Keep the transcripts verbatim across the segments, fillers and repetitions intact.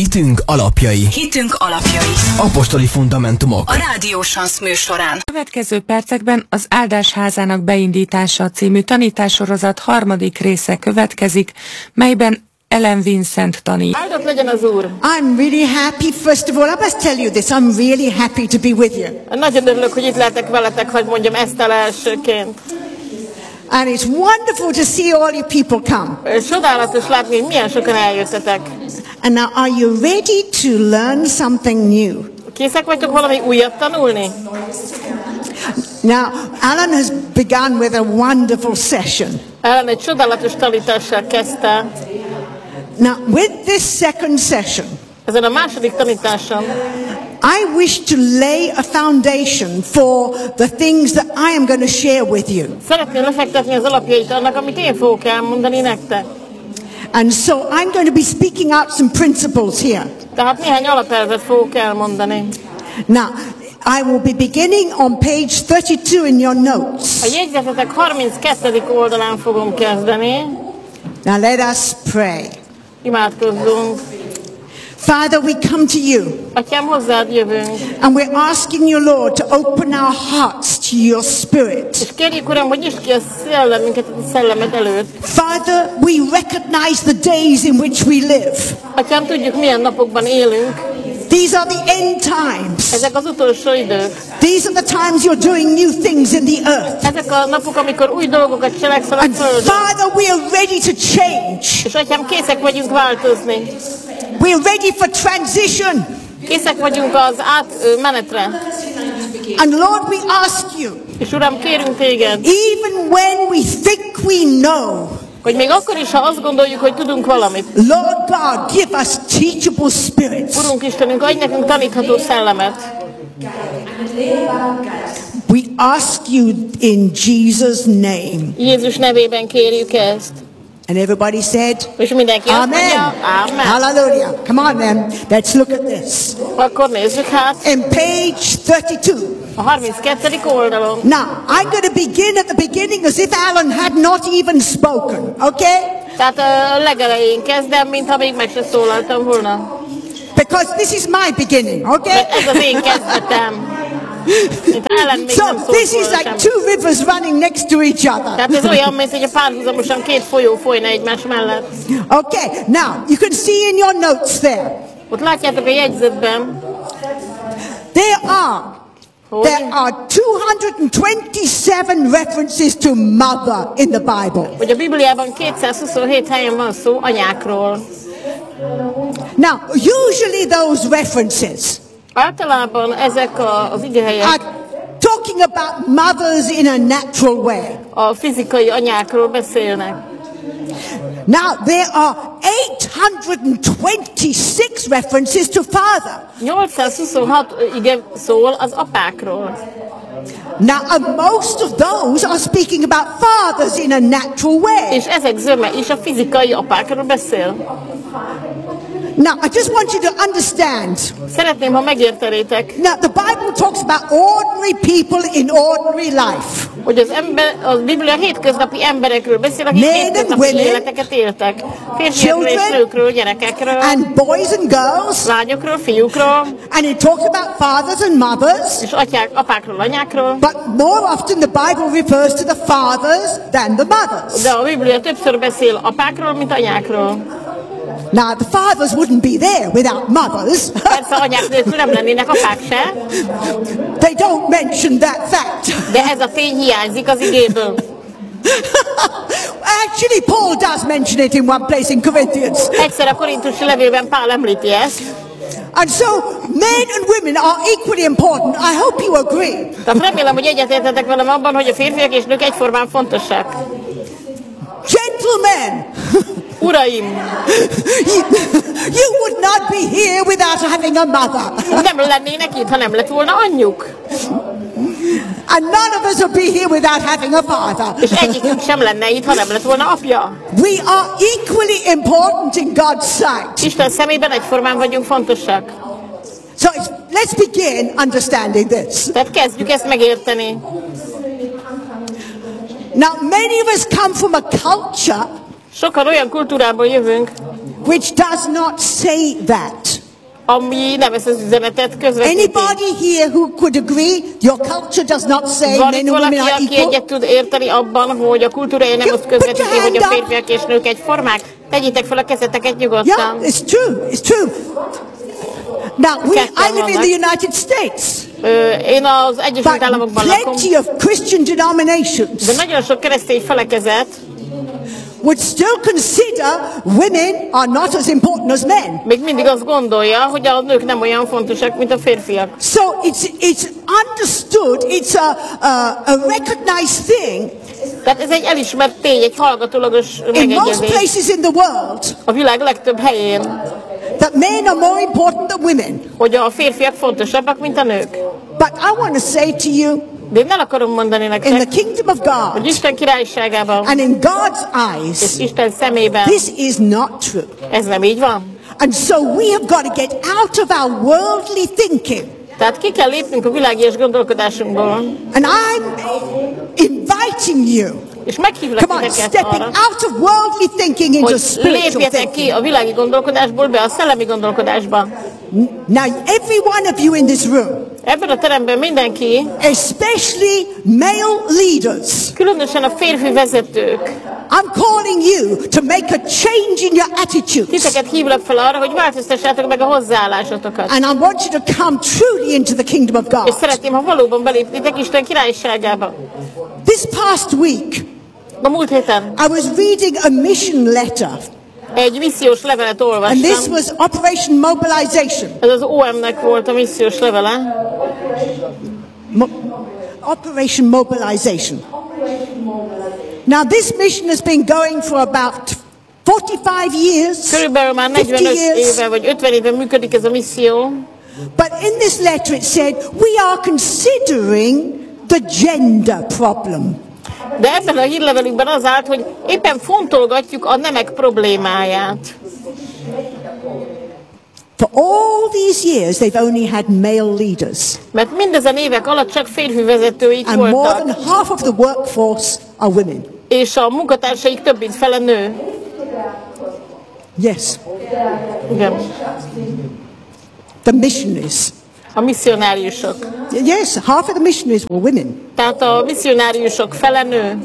Hitünk alapjai. Hitünk alapjai. Apostoli fundamentumok. A Rádió Sansz műsorán. A következő percekben az Áldás házának beindítása című tanítássorozat harmadik része következik, melyben Ellen Vincent tanít. Áldott legyen az Úr! I'm really happy, first of all, I must tell you this, I'm really happy to be with you. Nagyon örülök, hogy itt lehetek veletek, hogy mondjam ezt el elsőként. And it's wonderful to see all you people come. Csodálatos látni, hogy milyen sokan eljöttetek. And now, are you ready to learn something new? Készek vagytok valami újat tanulni? Now, Alan has begun with a wonderful session. Ellen egy csodálatos tanítással kezdte. Now, with this second session, Ezen a második tanításon I wish to lay a foundation for the things that I am going to share with you. szeretném lefektetni az alapjait annak, amit én fogok elmondani nektek. And so I'm going to be speaking out some principles here. Tehát néhány alapelvet fogok elmondani. Now, I will be beginning on page thirty-two in your notes. A jegyzetetek harminckettedik oldalán fogom kezdeni. Now let us pray. Imádkozzunk. Father, we come to you. Atyám, hozzád jövünk. And we're asking you, Lord, to open our hearts to your spirit. És kérjük, Uram, hogy nyisd ki a szellemünket, a szellemet előtt. Father, we recognize the days in which we live. Atyám, tudjuk, milyen napokban élünk. These are the end times. Ezek az utolsó idők. These are the times you're doing new things in the earth. Ezek a napok, amikor új dolgokat cselekszel a And földön. Father, we are ready to change. És Atyám, készek vagyunk változni. We are ready for transition. Készek vagyunk az átmenetre. And Lord, we ask you, És Uram, kérünk téged, even when we think we know, hogy még akkor is, ha azt gondoljuk, hogy tudunk valamit. Lord God, give us teachable spirits. Urunk Istenünk, adj nekünk tanítható szellemet. We ask you in Jesus' name. Jézus nevében kérjük ezt. And everybody said, És mindenki azt Amen. mondja, Amen. Hallelujah. Come on then, let's look at this. Akkor nézzük hát In page thirty-two. a harminckettedik oldalon. Now, I'm going to begin at the beginning as if Alan had not even spoken, okay? Tehát a legelején kezdem, mintha még meg se szólaltam volna. Because this is my beginning, okay? Mert ez az én kezdetem. Mint Ellen még So, nem szólt this is volna like sem. two rivers running next to each other. Tehát ez olyan, mint hogy a párhuzamosan két folyó folyna egymás mellett. Okay, now, you can see in your notes there, Ott látjátok a jegyzetben, there are hogy There are two hundred twenty-seven references to mother in the Bible. hogy a Bibliában kétszázhuszonhét helyen van szó anyákról. Now, usually those references Általában ezek a, az igehelyek are talking about mothers in a natural way. a fizikai anyákról beszélnek. Now, there are eight hundred twenty-six references to father. nyolcszázhuszonhat ige szól az apákról. Now, and most of those are speaking about fathers in a natural way. És ezek zöme is a fizikai apákról beszél. Now, I just want you to understand. Szeretném, ha megértenétek, Now, the Bible talks about ordinary people in ordinary life. hogy az ember, a Biblia hétköznapi emberekről beszél, akik Men and hétköznapi women, életeket éltek. Férfiakról és children, nőkről, gyerekekről, And boys and girls. lányokról, fiúkról, And it talks about fathers and mothers. és atyák, apákról, anyákról. But more often the Bible refers to the fathers than the mothers. De a Biblia többször beszél apákról, mint anyákról. Now, the fathers wouldn't be there without mothers. Persze anyák nélkül nem lennének apák se, They don't mention that fact. de ez a tény hiányzik az igéből. Actually, Paul does mention it in one place in Corinthians. Egyszer a korintusi levélben Pál említi ezt. And so, men and women are equally important. I hope you agree. Tehát remélem, hogy egyetértetek velem abban, hogy a férfiak és nők egyformán fontosak. Gentlemen, Uraim, you, you would not be here without having a mother. nem lennének itt, ha nem lett volna anyjuk. And none of us would be here without having a father. És egyikünk sem lenne itt, ha nem lett volna apja. We are equally important in God's sight. Isten szemében egyformán vagyunk fontosak. So it's, let's begin understanding this. Tehát kezdjük ezt megérteni. Now, many of us come from a culture Sokan olyan kultúrából jövünk, which does not say that. ami nem ezt az üzenetet közvetíti. Anybody here who could agree your culture does not say Van men itt and women valaki, are aki equal? egyet tud érteni abban, hogy a kultúrája nem azt közvetíti, hogy a férfiak és nők egyformák? Tegyétek fel a kezeteket nyugodtan. Yeah, it's true. It's true. Now, we, I live in the United States. Ö, én az Egyesült Államokban But lakom, plenty of Christian denominations de nagyon sok keresztény felekezet would still consider women are not as important as men. még mindig azt gondolja, hogy a nők nem olyan fontosak, mint a férfiak. So it's it's understood. It's a a, a recognized thing Tehát ez egy elismert tény, egy hallgatólagos in most megegyezés places in the world a világ legtöbb helyén, that men are more important than women. hogy a férfiak fontosabbak, mint a nők. But I want to say to you, De én el akarom mondani in the nektek, kingdom of hogy God Isten királyságában and in God's és eyes, Isten szemében this is not true. ez nem így van. And so we have got to get out of our worldly thinking. Tehát ki kell lépnünk a világias gondolkodásunkból, And I'm inviting you, és meghívlak come on, titeket stepping arra, out of worldly thinking into hogy spiritual lépjetek ki thinking. a világi gondolkodásból be a szellemi gondolkodásba. Now, every one of you in this room, Ebben a teremben mindenki, especially male leaders, különösen a férfi vezetők, I'm calling you to make a change in your attitudes. titeket hívlak fel arra, hogy változtassátok meg a hozzáállásotokat. And I want you to come truly into the kingdom of És God. szeretném, ha valóban belépnétek Isten királyságába. This past week, A múlt héten I was reading a mission letter, egy missziós levelet and this olvastam. was Operation Mobilization. Ez az o em-nek volt a missziós levele. Mo- Operation Mobilization. Now, this mission has been going for about forty-five years, Körülbelül már fifty negyvenöt years. éve vagy ötven éve működik ez a misszió. But in this letter it said, we are considering the gender problem. De ebben a hírlevelükben az állt, hogy éppen fontolgatjuk a nemek problémáját. For all these years, they've only had male leaders. Mert mindezen évek alatt csak férfi vezetőik And more voltak, than half of the workforce are women. és a munkatársaik több mint fele nő. Yes, Igen. the missionaries. A misszionáriusok. Yes, half of the missionaries were women. Tehát a misszionáriusok fele nő,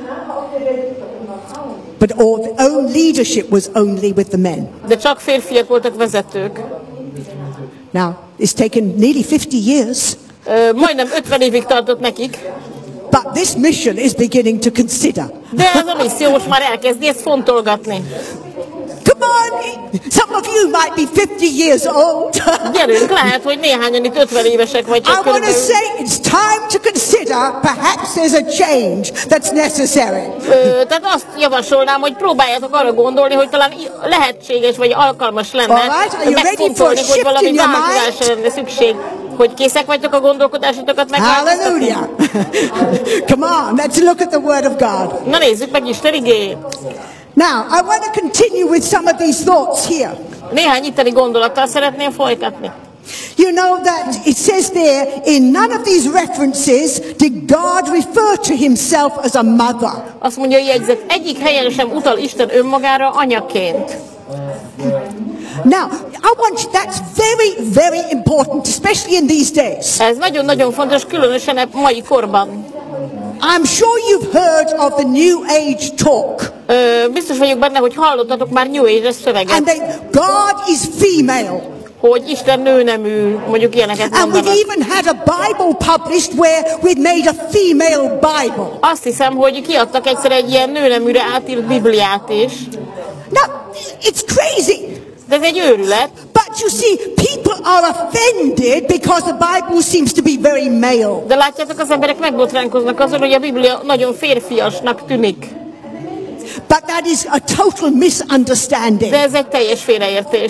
But all the own leadership was only with the men. de csak férfiak voltak vezetők. Now, it's taken nearly fifty years, Ö, majdnem ötven évig tartott nekik, but this mission is beginning to consider. de ez a misszió most már elkezdi ezt fontolgatni. Come on, some of you might be fifty years old. Gyerünk, lehet, hogy néhányan itt ötven évesek vagy I csak want to körülbelül. say it's time to consider perhaps there's a change that's necessary. Ö, tehát azt javasolnám, hogy próbáljátok arra gondolni, hogy talán i- lehetséges vagy alkalmas lenne All right, are you ready megfontolni, for a hogy shift valami in your mind? változásra lenne szükség. Hogy készek vagytok a gondolkodásotokat megváltoztatni? Hallelujah. Come on, let's look at the Word of God. Na nézzük meg Isten igéjét. Now, I want to continue with some of these thoughts here. Néhány itteni gondolattal szeretném folytatni. You know that it says there, in none of these references did God refer to himself as a mother. Azt mondja a jegyzet, egyik helyen sem utal Isten önmagára anyaként. Now, I want you, that's very, very important, especially in these days. Ez nagyon-nagyon fontos, különösen a mai korban. I'm sure you've heard of the New Age talk. Ö, biztos vagyok benne, hogy hallottatok már New Age-es szöveget, And they, God is female. hogy Isten nőnemű, mondjuk ilyeneket And we've mondanak. even had a Bible published where we've made a female Bible. Azt hiszem, hogy kiadtak egyszer egy ilyen nőneműre átírt Bibliát is. Now, it's crazy. De ez egy őrület. But you see, people are offended because the Bible seems to be very male. De látjátok, az emberek megbotránkoznak azon, hogy a Biblia nagyon férfiasnak tűnik. But that is a total misunderstanding. De ez egy teljes félreértés.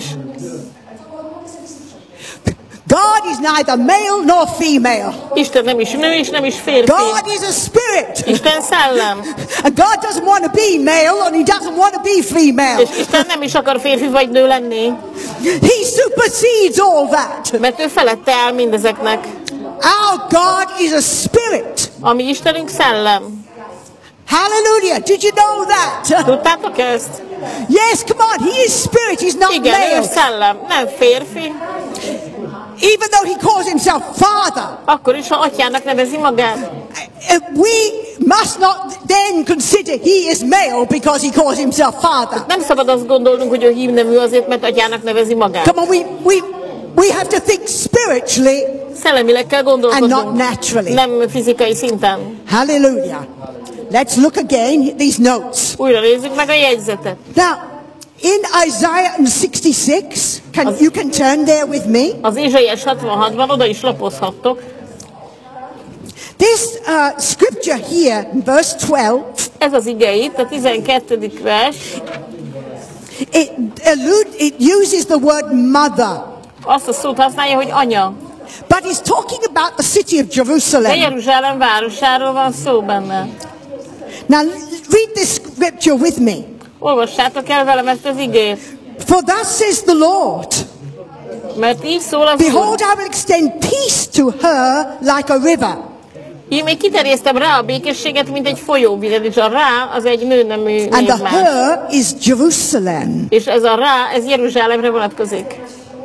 God is neither male nor female. Isten nem is nő, és nem is férfi. God is a spirit. Isten szellem. And God doesn't want to be male and he doesn't want to be female. És Isten nem is akar férfi vagy nő lenni, He supersedes all that. mert ő felette áll mindezeknek. Our God is a spirit. Ami Istenünk szellem. Hallelujah. Did you know that? Tudtátok ezt? Yes, come on, he is spirit, he's not Igen, ő male. szellem, nem férfi. Even though he calls himself father, Akkor is, ha atyának nevezi magát. uh, we must not then consider he is male because he calls himself father. Nem szabad azt gondolnunk, hogy ő hívnemű azért, mert atyának nevezi magát. Come on, we, we, we have to think spiritually Szellemileg kell and not gondolkodnunk, naturally. nem fizikai szinten. Hallelujah. Let's look again at these notes. Újra nézzük meg a jegyzetet. Now, in Isaiah sixty-six, can, you can turn there with me. Az Ézsaiás hatvanhatban oda is lapozhattok. This uh, scripture here, verse twelve, Ez az ige itt, a tizenkettedik vers. it, allude, it uses the word mother. Azt a szót használja, hogy anya. But he's talking about the city of De Jerusalem. Jeruzsálem városáról van szó benne. Now, read this scripture with me. Olvassátok el velem ezt az igét. For thus says the Lord, Mert így szól az behold, Úr. I will extend peace to her like a river. Így még kiterjesztem rá a békességet, mint egy folyóvizet, és a rá az egy nőnemű And the névmás. her is Jerusalem. És ez a rá, ez Jeruzsálemre vonatkozik.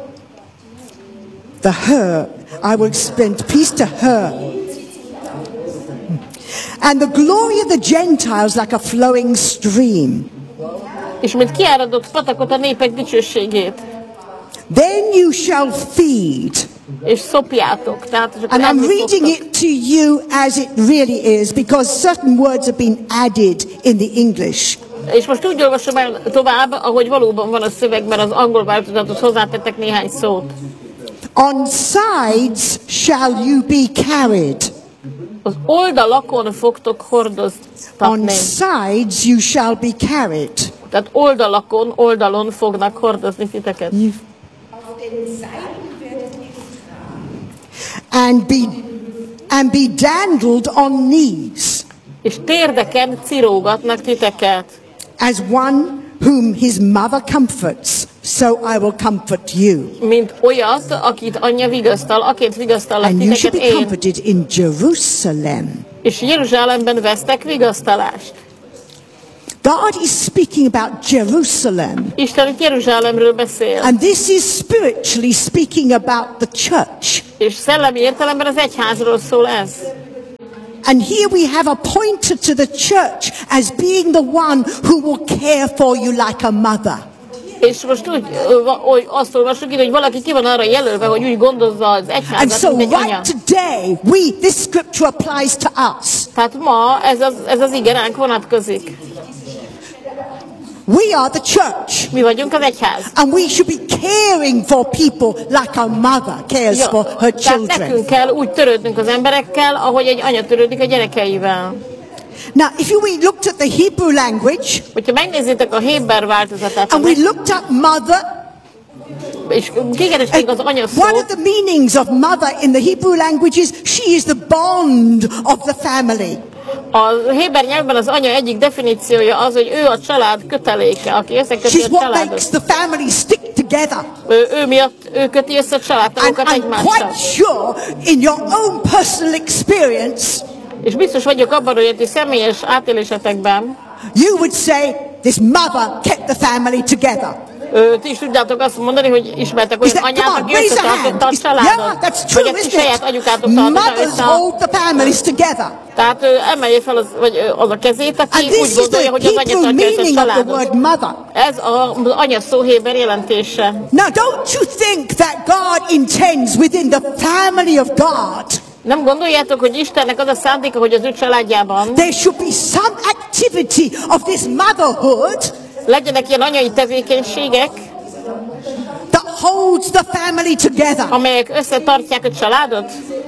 The her, I will extend peace to her. And the glory of the Gentiles like a flowing stream. És mint kiáradott patakot a népek dicsőségét. Then you shall feed. És szopjátok. Tehát, és akkor And I'm enni reading fogtok. it to you as it really is because certain words have been added in the English. És most úgy olvasom el tovább, ahogy valóban van a szövegben, az angol változatot hozzátettek néhány szót. On sides shall you be carried. Az oldalakon fogtok On hordoztatni. sides you shall be carried. Tehát oldalakon, oldalon fognak hordozni titeket. And be and be dandled on knees, És térdeken cirógatnak titeket. as one whom his mother comforts, so I will comfort you. Mint olyat, akit anyja vigasztal, akit vigasztallak And you should titeket be én. comforted in Jerusalem. És Jeruzsálemben vesztek vigasztalást. God is speaking about Jerusalem. Isten itt Jeruzsálemről beszél. And this is spiritually speaking about the church. És szellemi értelemben az egyházról szól ez. And here we have appointed to the church as being the one who will care for you like a mother. És most úgy, ö, va- hogy azt olvassuk itt, hogy valaki ki van arra jelölve, hogy úgy gondozza az And egyházat, so mint egy anya. right today, we this scripture applies to us. Tehát ma ez az, ez az ige ránk vonatkozik. We are the church. Mi vagyunk az egyház. And we should be caring for people like a mother cares Ja, for her tehát children. nekünk kell úgy törődnünk az emberekkel, ahogy egy anya törődik a gyerekeivel. Now, if you we looked at the Hebrew language Hogyha megnézzétek a héber változatát, and we looked up mother, és kikerestünk az anya one of szót, the meanings of mother in the Hebrew language is she is the bond of the family. a héber nyelvben az anya egyik definíciója az, hogy ő a család köteléke, aki összeköti She's a what családot. makes the family stick together. Ő, ő miatt ő köti össze a And családtagokat I'm egymással. quite sure in your own personal experience, És biztos vagyok abban, hogy a ti személyes átélésetekben you would say this mother kept the family together. Ö, ti is tudjátok azt mondani, hogy ismertek Is olyan that, come anyát, on, aki raise a hand. összetartotta a Is- családot. yeah, that's true, Vagy aki isn't saját it? anyukátok tartotta Mothers össze. hold the families together. Tehát ö, emelje fel az, vagy, ö, az a kezét, aki And this úgy is gondolja, the hogy az anya Hebrew tartja össze a meaning of the családot. word mother. Ez a- az anya szó héber jelentése. Now, don't you think that God intends within the family of God Nem gondoljátok, hogy Istennek az a szándéka, hogy az ő családjában there should be some activity of this motherhood legyenek ilyen anyai tevékenységek, that holds the family together? amelyek összetartják a családot?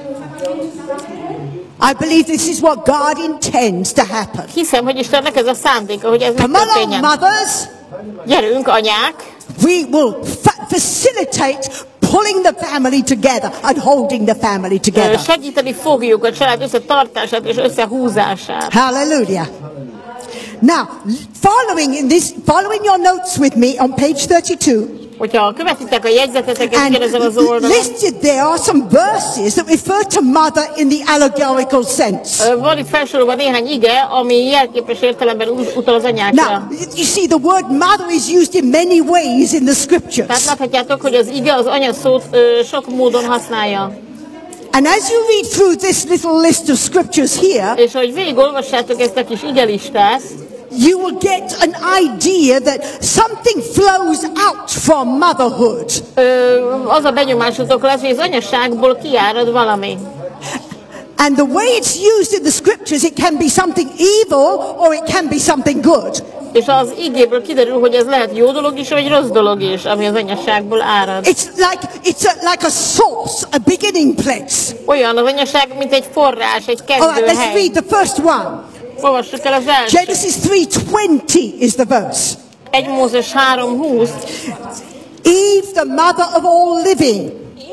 I believe this is what God intends to happen. Hiszem, hogy Istennek ez a szándéka, hogy ez Come along, megtörténjen. mothers. Gyerünk, anyák! We will fa- facilitate pulling the family together and holding the family Ö, together. Segíteni fogjuk a család összetartását és összehúzását. Hallelujah. Now, following in this, following your notes with me on page thirty-two, Hogyha követitek a jegyzeteteket And ugyanezen az oldalon, listed there are some verses that refer to mother in the allegorical sense. ö, van itt felsorolva néhány ige, ami jelképes értelemben ut- utal az anyákra. Now, you see, the word mother is used in many ways in the Tehát scriptures. láthatjátok, hogy az ige az anya szót ö, sok módon használja. And as you read through this little list of scriptures here, És ahogy végigolvassátok ezt a kis igelistát, you will get an idea that something flows out from motherhood. ö, az a benyomásotok lesz, hogy az anyaságból kiárad valami. And the way it's used in the scriptures, it can be something evil or it can be something good. És az igéből kiderül, hogy ez lehet jó dolog is, vagy rossz dolog is, ami az anyaságból árad. It's like it's a, like a source, a beginning place. Olyan az anyaság, mint egy forrás, egy All right, let's kezdőhely. read the first one. Olvassuk el az első. Genesis three twenty is the verse. egy Mózes három húsz. Eve, the mother of all living.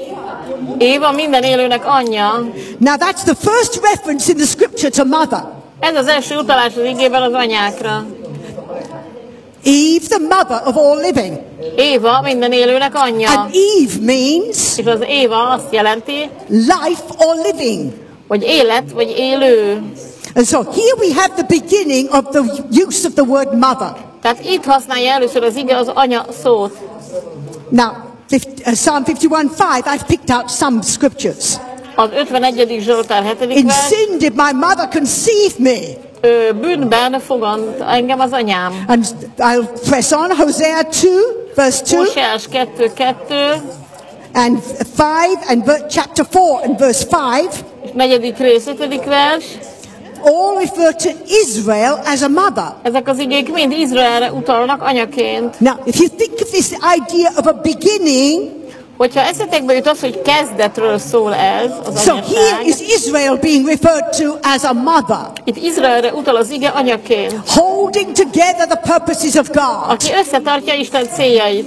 Éva minden élőnek anyja. Now that's the first reference in the scripture to mother. Ez az első utalás az igében az anyákra. Eve, the mother of all living. Éva minden élőnek anyja. And Eve means És az Éva azt jelenti, life or living. hogy élet vagy élő. And so here we have the beginning of the use of the word mother. Tehát itt használja először az ige az anya szót. Now, fif- uh, Psalm fifty-one five, I've picked out some scriptures. Az ötvenegyedik Zsoltár hetedik In vers. sin did my mother conceive me. Ö, bűnben fogant engem az anyám. And I'll press on, Hosea two, verse two, Hóseás kettő kettő, and five, and ver- chapter four, and verse five, és negyedik rész, ötödik vers. all refer to Israel as a mother. Ezek az igék mind Izraelre utalnak anyaként. Now, if you think of this idea of a beginning, Hogyha eszetekbe jut az, hogy kezdetről szól ez, az so here anyaság, is Israel being referred to as a mother, itt Izraelre utal az ige anyaként, holding together the purposes of God. aki összetartja Isten céljait.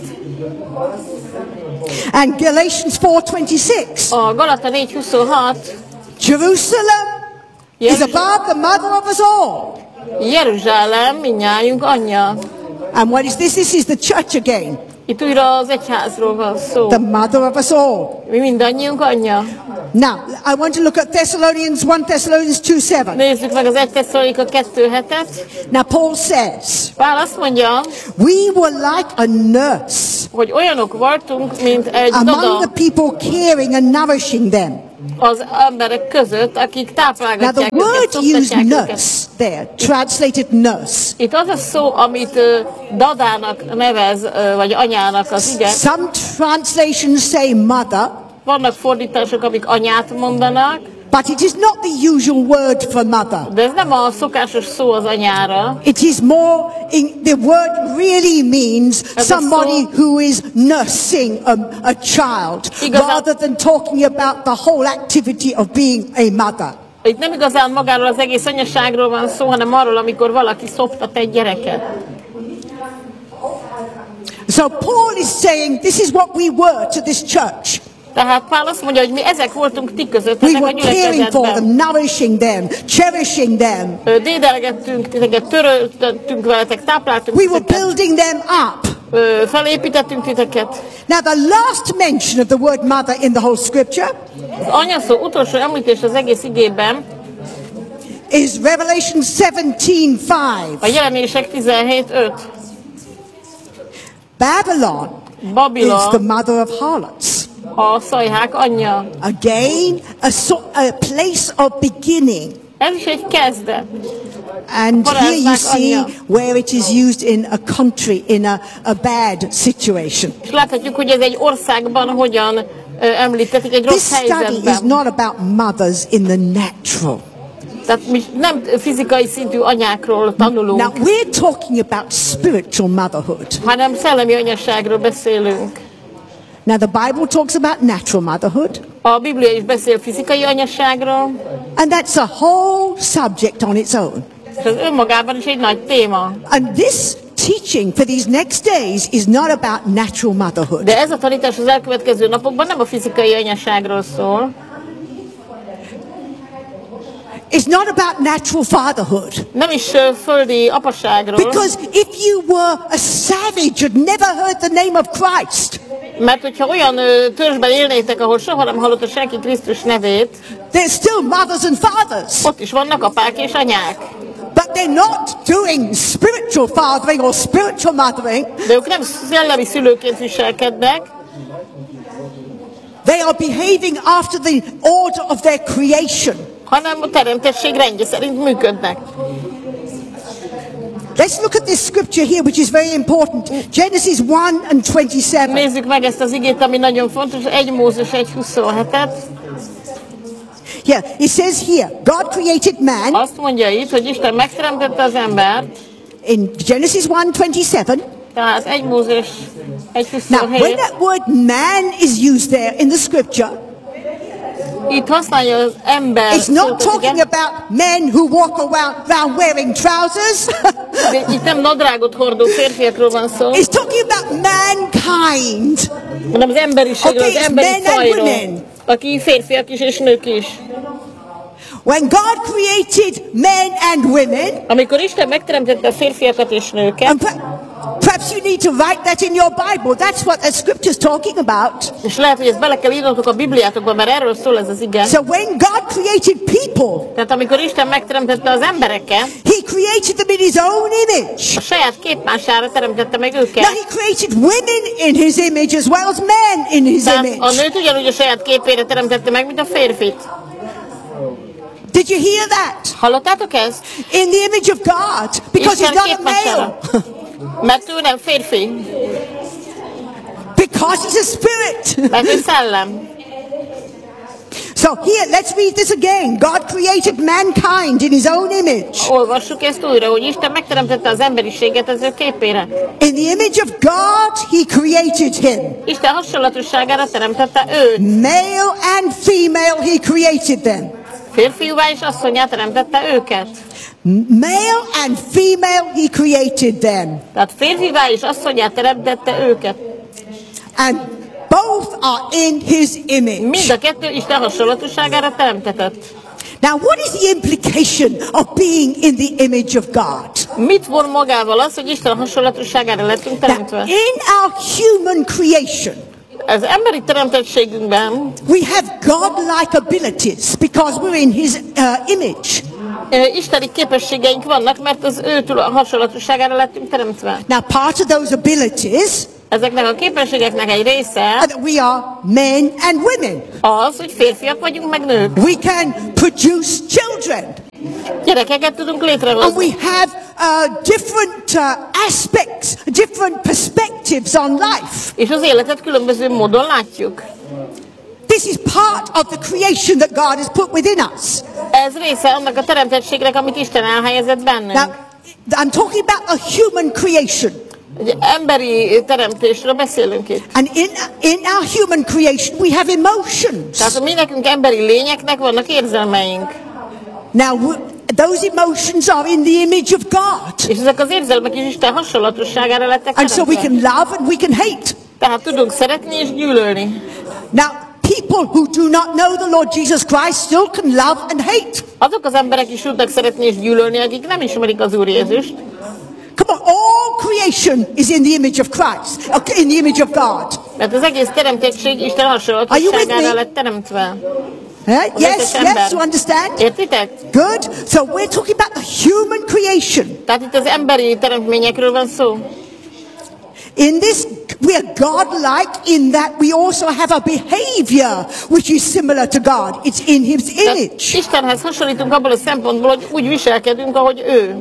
And Galatians four twenty-six, A Galata négy huszonhat, Jerusalem is Jeruz- above the mother of us all. Jeruzsálem mindnyájunk anyja. And what is this? This is the church again, Itt újra az egyházról van szó. the mother of us all. Mi mindannyiunk anyja. Now, I want to look at Thessalonians, First Thessalonians two seven. Nézzük meg az egy Tesszalonika kettő hetet. Now, Paul says, Pál azt mondja, we were like a nurse hogy olyanok voltunk, mint egy among dada the people caring and nourishing them. az emberek között, akik Now, the táplálgatják őket, word used szoptatják őket. nurse there, translated nurse. Itt az a szó, amit ö, dadának nevez, ö, vagy anyának az ige. Some translations say mother, Vannak fordítások, amik anyát mondanak, but it is not the usual word for mother. de ez nem a szokásos szó az anyára. It is more, in, the word really means As a somebody soul. who is nursing a, a child, Igazán- rather than talking about the whole activity of being a mother. Itt nem igazán magáról az egész anyaságról van szó, hanem arról, amikor valaki szoptat egy gyereket. So Paul is saying this is what we were to this church. Tehát Pál azt mondja, hogy mi ezek voltunk ti között, We ezek a were caring for them, gyülekezetben. nourishing them, cherishing them. Ö, Dédelgettünk titeket, töröltünk veletek, tápláltunk We were titeket, building them up. ö, felépítettünk titeket. Now, the last mention of the word mother in the whole scripture Az anyaszó utolsó említés az egész igében, is Revelation seventeen five. a jelenések tizenhét öt. Babylon is the Babilon mother of harlots. a szajhák anyja. Again, a, so, a place of beginning. Ez is egy kezdet. And here you Varázslák see anyja. where it is used in a country, in a, a bad situation. És láthatjuk, hogy ez egy országban hogyan ö, említetik, egy This rossz study is helyzetben. not about mothers in the natural. Tehát mi nem fizikai szintű anyákról tanulunk, Now, we're talking about spiritual motherhood. hanem szellemi anyaságról beszélünk. Now, the Bible talks about natural motherhood, A Biblia is beszél fizikai anyaságról, and that's a whole subject on its own. és az önmagában is egy nagy téma. And this teaching for these next days is not about natural motherhood. De ez a tanítás az elkövetkező napokban nem a fizikai anyaságról szól, It's not about natural fatherhood, nem is ö, földi apaságról, because if you were a savage and never heard the name of Christ, Mert hogyha olyan ö, törzsben élnétek, ahol soha nem hallotta senki Krisztus nevét, there's still mothers and fathers. ott is vannak apák és anyák. But they're not doing spiritual fathering or spiritual mothering. De ők nem szellemi szülőként viselkednek, They are behaving after the order of their creation. hanem a teremtettség rendje szerint működnek. Let's look at this scripture here, which is very important. Genesis one and twenty-seven. Nézzük meg ezt az igét, ami nagyon fontos, egy Mózes egy huszonhetet. Yeah, it says here, God created man Azt mondja itt, hogy Isten megteremtette az embert, in Genesis one twenty-seven. tehát egy Mózes egy Now, when huszonhét. that word man is used there in the scripture, Itt használja az ember it's not szót, talking igen. about men who walk around, around wearing trousers. De itt nem nadrágot hordó férfiakról van szó, It's talking about mankind. hanem az emberiségről, Okay, az it's emberi men and fajról, women. aki férfiak is és nők is. When God created men and women, Amikor Isten megteremtette a férfiakat és nőket, and per- perhaps you need to write that in your Bible. That's what the scripture is talking about. és lehet, hogy ezt bele kell írnotok a Bibliátokba, mert erről szól ez az ige. So when God created people, Tehát amikor Isten megteremtette az embereket, He created them in His own image. a saját képmására teremtette meg Now őket. He created women in His image as well as men in His Tehát a image. nőt ugyanúgy a saját képére teremtette meg, mint a férfit. Did you hear that? Hallottátok ezt? In the image of God, because He's Isten not a képmására. male. Mert ő nem férfi, Because He's a spirit. mert ő szellem. So here, let's read this again. God created mankind in His own image. Olvassuk ezt újra, hogy Isten megteremtette az emberiséget az ő képére. In the image of God, He created him. Isten hasonlatosságára teremtette őt. Male and female, He created them. Férfiúvá és asszonyá teremtette őket. Male and female, He created them. Tehát férfivá és asszonyá teremtette őket. And both are in His image. Mind a kettő Isten hasonlatosságára teremtetett. Now, what is the implication of being in the image of God? Mit von magával az, hogy Isten hasonlatosságára lettünk Now, teremtve? in our human creation, Az emberi teremtettségünkben we have God-like abilities because we're in His uh, image. ö, isteni képességeink vannak, mert az ő tula- hasonlatosságára lettünk teremtve. Now, part of those abilities Ezeknek a képességeknek egy része are that we are men and women. az, hogy férfiak vagyunk, meg nők. We can produce children. Gyerekeket tudunk And létrehozni. we have uh, different uh, aspects, different perspectives on life. És az életet különböző módon látjuk. This is part of the creation that God has put within us. Ez része annak a teremtettségnek, amit Isten elhelyezett bennünk. Now, I'm talking about a human creation. Egy emberi teremtésről beszélünk itt. And in, in our human creation, we have emotions. Tehát mi nekünk emberi lényeknek vannak érzelmeink. Now, w- those emotions are in the image of God. És ezek az érzelmek is Isten hasonlatosságára lettek And so we teremtve. can love and we can hate. Tehát tudunk szeretni és gyűlölni. Now, people who do not know the Lord Jesus Christ still can love and hate. Azok az emberek is tudnak szeretni és gyűlölni, akik nem ismerik az Úr Jézust. Come on, all creation is in the image of Christ, okay, in the image of God. Mert az egész teremtettség Isten Are you with hasonlatosságára me? lett teremtve. Right? Yes, yes, you understand? Értitek? Good. So we're talking about the human creation. Tehát itt az emberi teremtményekről van szó. In this, we are God-like in that we also have a behavior which is similar to God. It's in His Tehát image. Istenhez hasonlítunk abból a szempontból, hogy úgy viselkedünk, ahogy ő.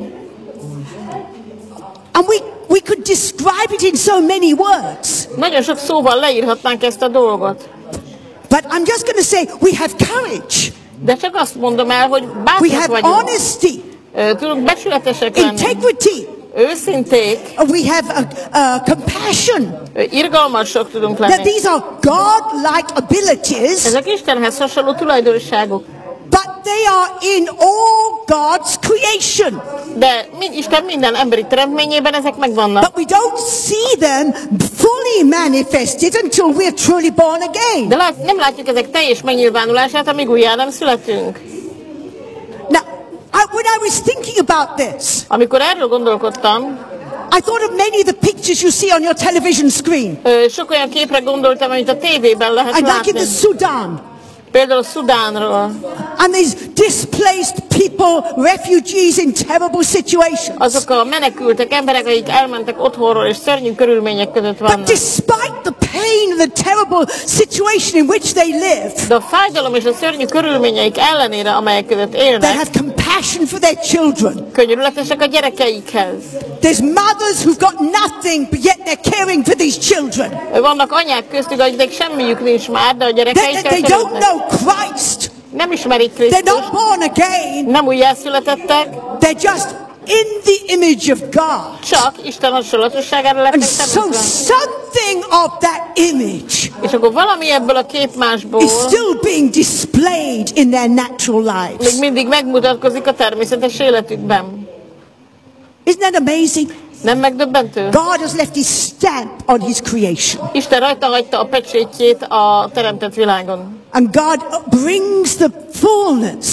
And we, we could describe it in so many words. Nagyon sok szóval leírhatnánk ezt a dolgot. But I'm just going to say we have courage. De csak azt mondom el, hogy We bátrak have vagyunk. honesty, Ö, Tudunk becsületesek lenni. integrity. Őszinték. Uh, We have a, a compassion. Ö, Irgalmasok tudunk That lenni. these are God-like abilities, Ezek Istenhez hasonló tulajdonságok. but they are in all God's creation. De mind, Isten minden emberi teremtményében ezek megvannak. But we don't see them fully manifested until we're truly born again. De lát, nem látjuk ezek teljes megnyilvánulását, amíg újjá nem születünk. Now, I, when I was thinking about this, Amikor erről gondolkodtam, I thought of many of the pictures you see on your television screen. Ö, sok olyan képre gondoltam, amit a tévében lehet And like látni. in the Sudan. Például Szudánról. And these displaced people, refugees in terrible situations. Azok a menekültek, emberek, akik elmentek otthonról, és szörnyű körülmények között But vannak. despite the pain and the terrible situation in which they live, De a fájdalom és a szörnyű körülményeik ellenére, amelyek között they élnek, have compassion for their children. könyörületesek a gyerekeikhez. There's mothers who've got nothing, but yet they're caring for these children. Vannak anyák köztük, akiknek semmiük nincs már, de a They, gyerekeikkel they don't szeretnek. know Christ. Nem ismerik They're Krisztust, not born again. nem újjászületettek, They're just in the image of God. csak Isten hasonlatosságára And lettek so teremtve. something of that image És akkor valami ebből a képmásból is still being displayed in their natural még lives. mindig megmutatkozik a természetes életükben. Isn't that amazing? Nem megdöbbentő? God has left his stamp on his creation. Isten rajta hagyta a pecsétjét a teremtett világon. And God brings the fullness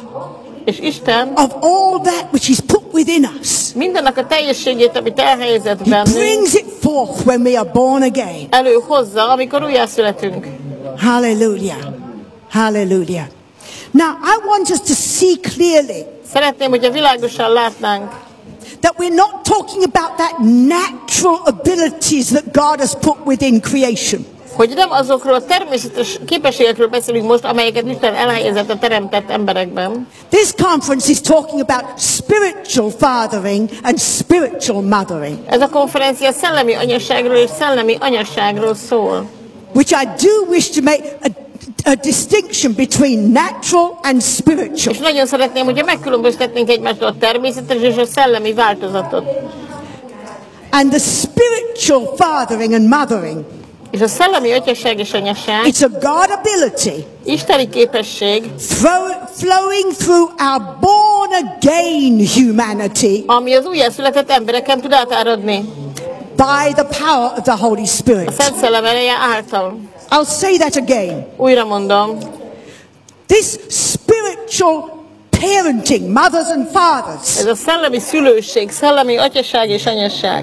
És Isten of all that which is put within us. mindennek a teljességét, amit elhelyezett He bennünk, brings it forth when we are born again. előhozza, amikor újjászületünk. Hallelujah. Hallelujah. Now, I want us to see clearly Szeretném, hogyha világosan látnánk, that we're not talking about that natural abilities that God has put within creation. hogy nem azokról a természetes képességekről beszélünk most, amelyeket Isten elhelyezett a teremtett emberekben. This conference is talking about spiritual fathering and spiritual mothering, Ez a konferencia szellemi anyasságról és szellemi anyasságról szól. which I do wish to make a, a distinction between natural and spiritual. És nagyon szeretném, hogyha megkülönböztetnénk egymástól a természetes és a szellemi változatot. And the spiritual fathering and mothering, És a szellemi atyasság és anyasság, it's a God ability isteni képesség, throw, flowing through our born again humanity ami az újjászületett embereken tud átáradni by the power of the Holy a Spirit. Szent Szellem ereje által. I'll say that again. Újra mondom, This spiritual parenting, mothers and fathers, ez a szellemi szülőség, szellemi atyaság és anyasság,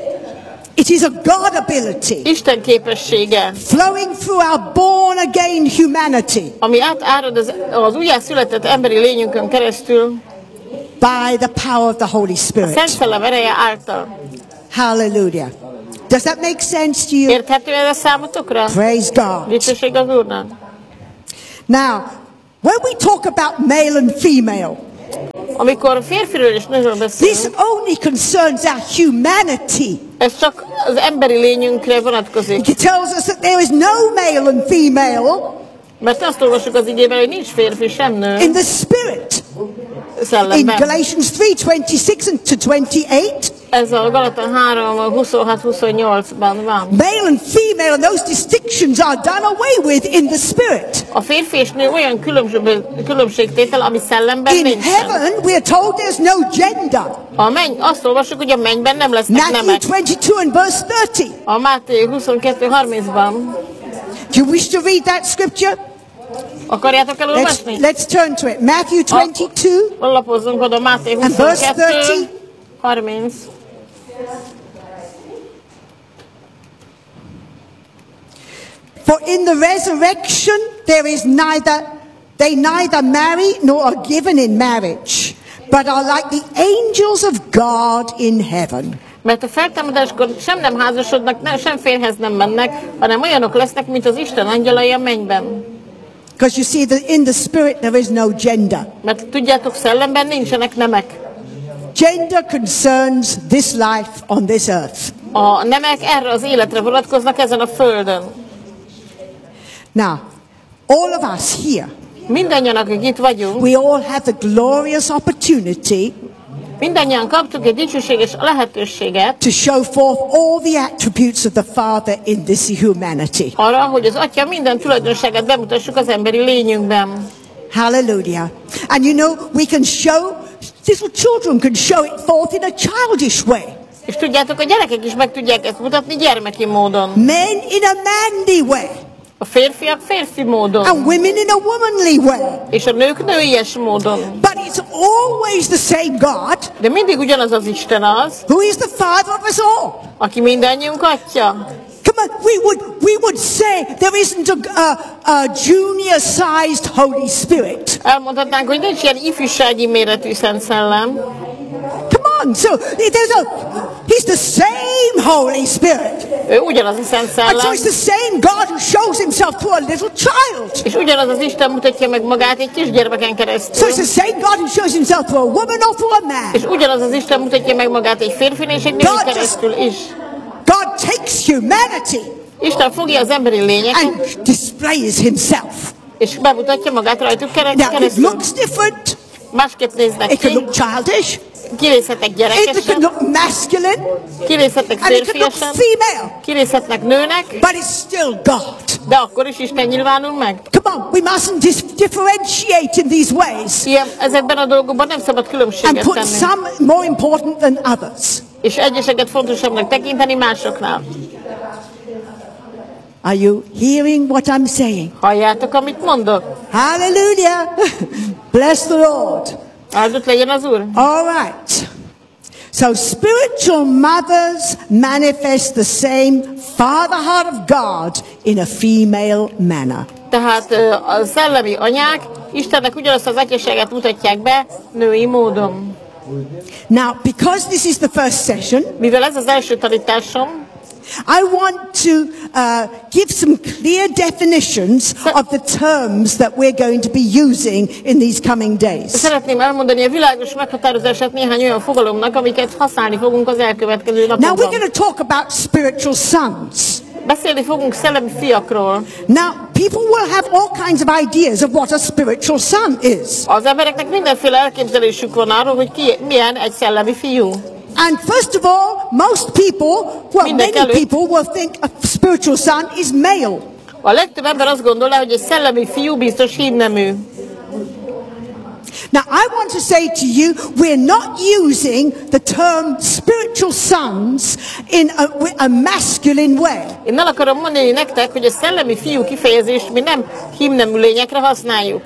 it is a God ability Isten képessége, flowing through our born again humanity ami átárad az, az újjászületett emberi lényünkön keresztül by the power of the Holy a Spirit. Szent Szellem ereje által. Hallelujah. Does that make sense to you? Érthető ez a számotokra? Praise God. Dicsőség az Úrnak. Now, when we talk about male and female, Amikor férfiről és nőről this beszélünk, only concerns our humanity. ez csak az emberi lényünkre vonatkozik. It tells us that there is no male and female Mert azt olvasjuk az igében, hogy nincs férfi sem nő in the spirit. In szellemben. Galatians three twenty-six and to twenty-eight, Ez a Galata három huszonhat huszonnyolcban van. male and female, and those distinctions are done away with in the spirit. A férfi és nő olyan különbség, különbségtétel, ami szellemben In nincsen. heaven, we are told there's no gender. A menny, azt olvasjuk, hogy a mennyben nem lesznek Matthew nemek. twenty-two and verse thirty. A Máté huszonkettő harmincban. Do you wish to read that scripture? Akarjátok Let's, elolvasni? let's turn to it. Matthew twenty-two Lapozzunk oda Máté and verse huszonkettő thirty. harminc. For in the resurrection there is neither, they neither marry nor are given in marriage, but are like the angels of God in heaven. Mert a feltámadáskor sem nem házasodnak, nem, sem férhez nem mennek, hanem olyanok lesznek, mint az Isten angyalai a mennyben. Because you see that in the spirit there is no gender. Mert tudjátok, szellemben nincsenek nemek. Gender concerns this life on this earth. A nemek erre az életre vonatkoznak ezen a földön. Now, all of us here, Mindannyian, akik itt vagyunk, we all have the glorious opportunity mindannyian kaptuk egy dicsőséges lehetőséget to show forth all the attributes of the Father in this humanity. arra, hogy az Atya minden tulajdonságát bemutassuk az emberi lényünkben. Hallelujah. And you know, we can show, little children can show it forth in a childish way. És tudjátok, a gyerekek is meg tudják ezt mutatni gyermeki módon. Men in a manly way. A férfiak férfi módon. And women in a womanly way. És a nők nőies módon. But it's always the same God, De mindig ugyanaz az Isten az, who is the Father of us all. aki mindannyiunk atya. Come on, we would, we would say there isn't a, a, a junior-sized Holy Spirit. Elmondhatnánk, hogy nincs ilyen ifjúsági méretű Szent Szellem. Come on, so there's a, he's the same Holy Spirit. Ő ugyanaz a Szent And so Szellem, it's the same God who shows himself to a little child. és ugyanaz az Isten mutatja meg magát egy kisgyermeken So keresztül. it's the same God who shows himself to a woman or to a man. És ugyanaz az Isten mutatja meg magát egy férfin és egy nőn God just- keresztül is. God takes humanity Isten fogja az emberi lényeket, and displays himself. és bemutatja magát rajtuk kere- Now, it keresztül. looks different. Másképp néznek It can ki, look childish. kinézhetnek It can gyerekesen, look masculine. kinézhetnek And it can look férfiasan, female. kinézhetnek nőnek, But it's still God. de akkor is Isten nyilvánul meg. Come on, we mustn't dis- differentiate in these ways Ilyen, ezekben a dolgokban nem szabad and különbséget put tenni, some more important than others. és egyeseket fontosabbnak tekinteni másoknál. Are you hearing what I'm saying? Halljátok, amit mondok? Hallelujah. Bless the Lord. Áldott legyen az Úr. All right. So spiritual mothers manifest the same father heart of God in a female manner. Tehát ö, a szellemi anyák Istennek ugyanazt az atyaságát mutatják be női módon. Now, because this is the first session, Mivel ez az első tanításom, I want to uh, give some clear definitions of the terms that we're going to be using in these coming days. szeretném elmondani a világos meghatározását néhány olyan fogalomnak, amiket használni fogunk az elkövetkező Now, we're napokban. going to talk about spiritual sons. Beszélni fogunk szellemi fiakról. Now, people will have all kinds of ideas of what a spiritual son is. Az embereknek mindenféle elképzelésük van arról, hogy ki, milyen egy szellemi fiú. And first of all, most people, well, Mindenek many előtt- people will think a spiritual son is male. A legtöbb ember azt gondolja, hogy egy szellemi fiú biztos hímnemű. Now, I want to say to you, we're not using the term spiritual sons in a, a masculine way. Én el akarom mondani nektek, hogy a szellemi fiú kifejezést mi nem hímnemű lényekre használjuk.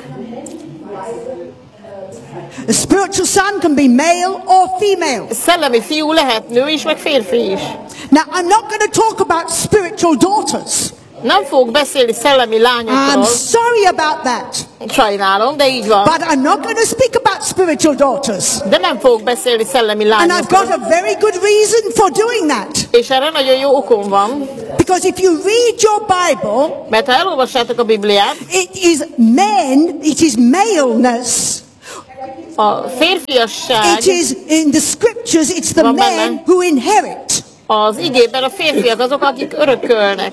A spiritual son can be male or female. A szellemi fiú lehet nő is, meg férfi is. Now, I'm not going to talk about spiritual daughters. Nem fogok beszélni szellemi I'm lányokról, sorry about that. sajnálom, de így van. But I'm not going to speak about spiritual daughters. De nem fogok beszélni szellemi And I've got lányokról. a very good reason for doing that. És erre nagyon jó okom van, Because if you read your Bible, mert ha elolvassátok a Bibliát, it is men, it is maleness. a férfiasság It is in the scriptures, it's the Van benne. men who inherit. az igében a férfiak azok, akik örökölnek.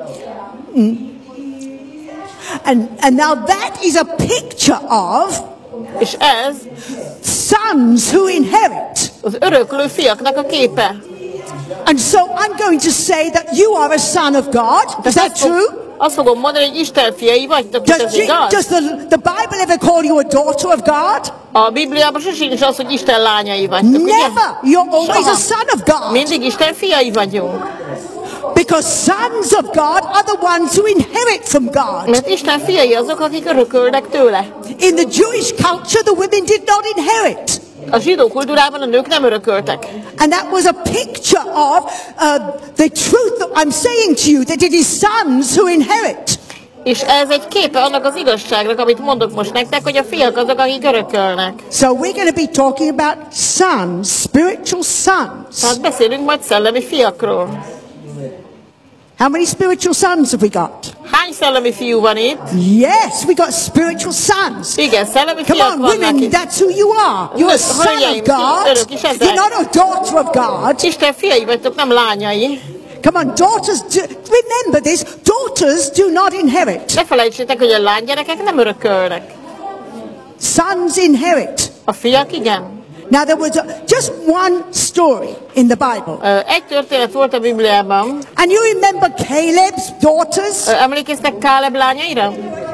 And, and now that is a picture of És ez sons who inherit. az öröklő fiaknak a képe. And so I'm going to say that you are a son of God. Is that Azt, fog, true? azt fogom mondani, hogy Isten fiai vagytok, és Does, ez Je- igaz? does the, the Bible ever call you a daughter of God? A Bibliában sosincs az, hogy Isten lányai vagytok, ugye? Never. You're always Soha. a son of God. Mindig Isten fiai vagyunk. Because sons of God are the ones who inherit from God. Mert Isten fiai azok, akik örökölnek tőle. In the Jewish culture, the women did not inherit. A zsidó kultúrában a nők nem örököltek. And that was a picture of uh, the truth that I'm saying to you, that it is sons who inherit. És ez egy képe annak az igazságnak, amit mondok most nektek, hogy a fiak azok, akik örökölnek. So we're going to be talking about sons, spiritual sons. Tehát beszélünk majd szellemi fiakról. How many spiritual sons have we got? Hány szellemi fiú van itt? Yes, we got spiritual sons. Igen, szellemi Come fiak on, vannak women, itt. that's who you are. You're a Nők, son hölgyeim, of God. örök is ezek. You're not a daughter of God. Isten fiai vagytok, nem lányai. Come on, daughters, do, remember this, daughters do not inherit. Ne felejtsétek, hogy a lánygyerekek nem örökölnek. Sons inherit. A fiak igen. Now there was a, just one story in the Bible. Ö, Egy történet volt a Bibliában. And you remember Caleb's daughters? Ö, Emlékeztek Káleb lányaira?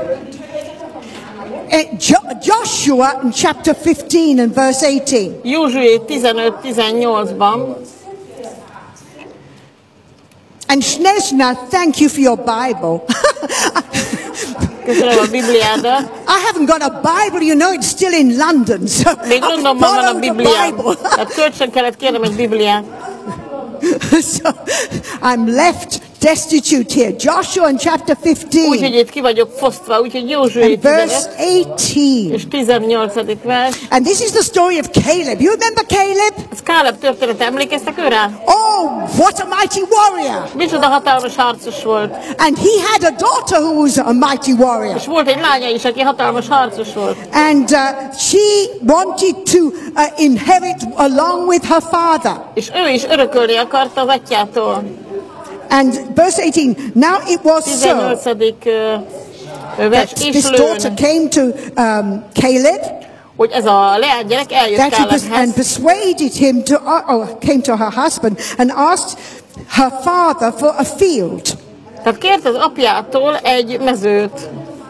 Uh, Jo- Joshua in chapter fifteen and verse eighteen. Józsué tizenöt tizennyolcban. And Snezna, thank you for your Bible. Köszönöm a Bibliádat. I haven't got a Bible, you know, it's still in London, so Még I've Londonban van a borrowed a Bibliám. Bible. Tehát kölcsön kellett kérnem egy Bibliát. So I'm left destitute here. Joshua in chapter Úgyhogy fifteen itt ki vagyok fosztva, úgyhogy Józsué and verse tizenegy eighteen. és tizennyolcadik vers. And this is the story of Caleb. You remember Caleb? Ez Káleb története, emlékeztek ő rá? Oh, what a mighty warrior. Micsoda hatalmas harcos volt. And he had a daughter who was a mighty warrior. És volt egy lánya is, aki hatalmas harcos volt. And uh, she wanted to uh, inherit along with her father. És ő is örökölni akarta az atyától. And verse eighteen, now it was so tizennyolcadik vers. that És this daughter lőn, came to um, Caleb, hogy ez a leánygyerek eljött that he pers- and Kálebhez. persuaded him to, uh, oh, came to her husband and asked her father for a field. Tehát kért az apjától egy mezőt.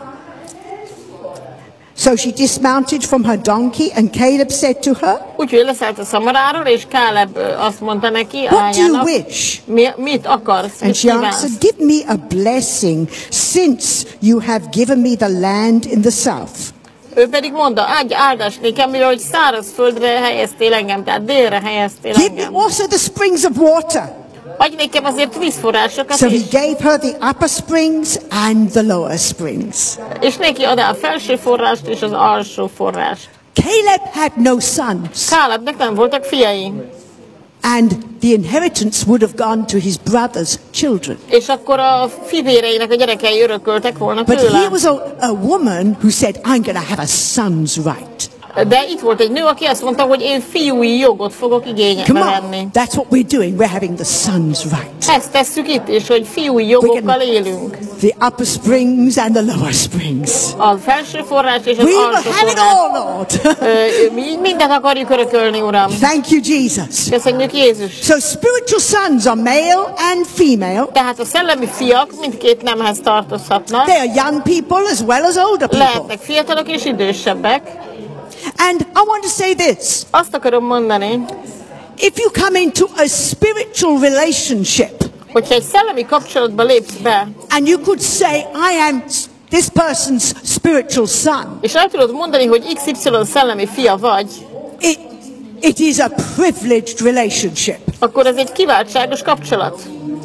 So she dismounted from her donkey, and Caleb said to her, Úgyhogy leszállt a szamaráról, és Káleb ö, azt mondta neki, what do you lányának, wish? mi, mit akarsz, And mit she kívánsz? answered, give me a blessing, since you have given me the land in the south. Ő pedig mondta, adj áldást nékem, mivel hogy száraz földre helyeztél engem, tehát délre helyeztél Give me engem. also the springs of water. Adj nékem azért vízforrásokat So he is. gave her the upper springs and the lower springs. És neki adá a felső forrást és az alsó forrást. Caleb had no sons, Kálebnek nem voltak fiai. and the inheritance would have gone to his brother's children. És akkor a fivéreinek a gyerekei örököltek volna But here tőle. was a, a woman who said, I'm going to have a son's right. De itt volt egy nő, aki azt mondta, hogy én fiúi jogot fogok Come igénybe venni. on, that's what we're doing. We're having the son's right. Ezt tesszük itt is, hogy fiúi jogokkal élünk. The upper springs and the lower springs. A felső forrás és az We will alsó have it forrás. all, Lord. Ö, mi mindent akarjuk örökölni, Uram. Thank you, Jesus. Köszönjük, Jézus. So spiritual sons are male and female. Tehát a szellemi fiak mindkét nemhez tartozhatnak. They are young people as well as older people. Lehetnek fiatalok és idősebbek. And I want to say this. Azt akarom mondani, If you come into a spiritual relationship hogyha egy szellemi kapcsolatba lépsz be, and you could say, I am this person's spiritual son, és el tudod mondani, hogy iksz ipszilon szellemi fia vagy, it, it is a privileged relationship. akkor ez egy kiváltságos kapcsolat.